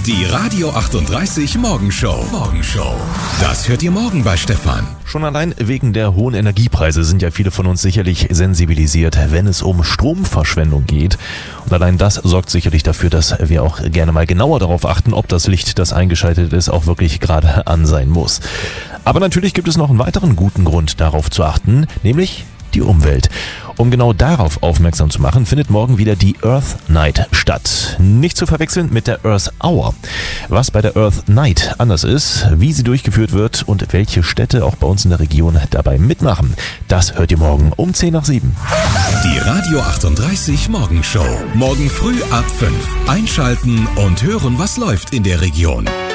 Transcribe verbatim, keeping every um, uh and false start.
Die Radio achtunddreißig Morgenshow. Morgenshow. Das hört ihr morgen bei Stefan. Schon allein wegen der hohen Energiepreise sind ja viele von uns sicherlich sensibilisiert, wenn es um Stromverschwendung geht. Und allein das sorgt sicherlich dafür, dass wir auch gerne mal genauer darauf achten, ob das Licht, das eingeschaltet ist, auch wirklich gerade an sein muss. Aber natürlich gibt es noch einen weiteren guten Grund, darauf zu achten, nämlich die Umwelt. Um genau darauf aufmerksam zu machen, findet morgen wieder die Earth Night statt. Nicht zu verwechseln mit der Earth Hour. Was bei der Earth Night anders ist, wie sie durchgeführt wird und welche Städte auch bei uns in der Region dabei mitmachen, das hört ihr morgen um zehn nach sieben. Die Radio achtunddreißig Morgenshow. Morgen früh ab fünf. Einschalten und hören, was läuft in der Region.